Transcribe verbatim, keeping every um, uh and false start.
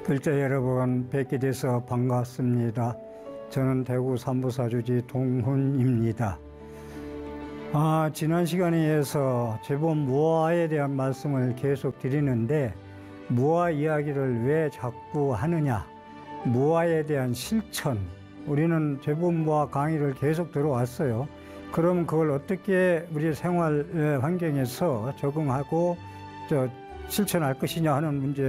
글자 여러분 뵙게 돼서 반갑습니다. 저는 대구 삼부사주지 동훈입니다. 아, 지난 시간에 이어서 제법 무화에 대한 말씀을 계속 드리는데 무화 이야기를 왜 자꾸 하느냐, 무화에 대한 실천, 우리는 제법 무화 강의를 계속 들어왔어요. 그럼 그걸 어떻게 우리 생활 환경에서 적응하고 저 실천할 것이냐 하는 문제